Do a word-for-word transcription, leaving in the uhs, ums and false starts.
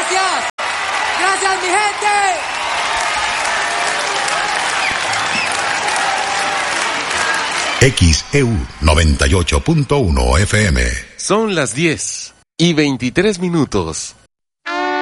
Gracias. Gracias, mi gente. X E U noventa y ocho punto uno F M. Son las diez y veintitrés minutos.